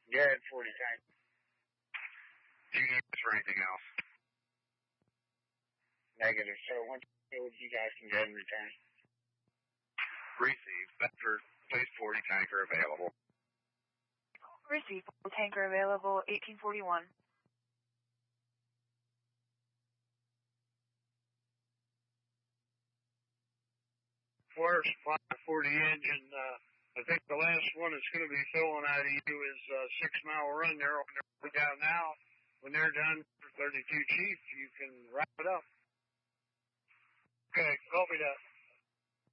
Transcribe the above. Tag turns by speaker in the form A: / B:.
A: Good, 40 tank.
B: Do you need this for anything else?
A: Negative. So once you guys can go ahead and return.
B: Received. Bedford, place 40 tanker available.
C: Received. Tanker available, 1841.
A: Flare supply 40 engine. I think the last one that's going to be filling out of you is 6 Mile Run. They're on their way down now. When they're done for 32 Chief, you can wrap it up. Okay, copy that.